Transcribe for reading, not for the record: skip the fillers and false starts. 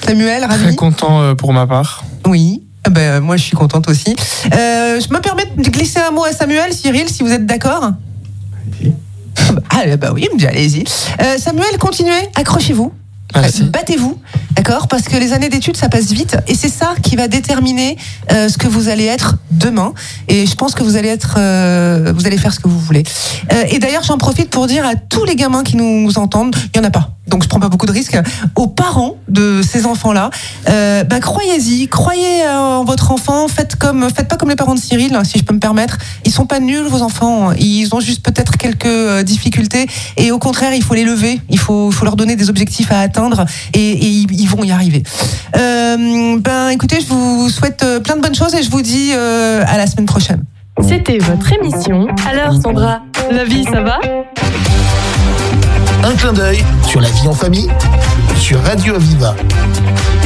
Samuel, ravi? Très content pour ma part. Oui. Moi, je suis contente aussi. Je me permets de glisser un mot à Samuel, Cyril, si vous êtes d'accord. Oui, allez-y. Samuel, continuez, accrochez-vous. Merci. Battez-vous, d'accord? Parce que les années d'études, ça passe vite et c'est ça qui va déterminer ce que vous allez être demain. Et je pense que vous allez faire ce que vous voulez. Et d'ailleurs, j'en profite pour dire à tous les gamins qui nous entendent, il y en a pas. Donc je prends pas beaucoup de risques. Aux parents de ces enfants-là, croyez-y, croyez en votre enfant. Faites pas comme les parents de Cyril, si je peux me permettre. Ils sont pas nuls, vos enfants. Ils ont juste peut-être quelques difficultés. Et au contraire, il faut les lever. Il faut leur donner des objectifs à atteindre. Et ils vont y arriver. Écoutez, je vous souhaite plein de bonnes choses et je vous dis à la semaine prochaine. C'était votre émission. Alors Sandra, la vie ça va? Un clin d'œil sur la vie en famille sur Radio Aviva.